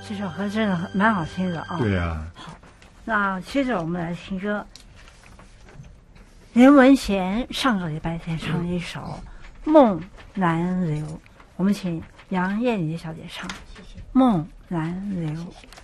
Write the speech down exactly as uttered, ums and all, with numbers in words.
这首歌真的蛮好听的啊。 对呀、啊。 好，那接着我们来听歌。任文贤上个礼拜天唱了一首《梦难留》，我们请杨艳妮小姐唱《梦难留》。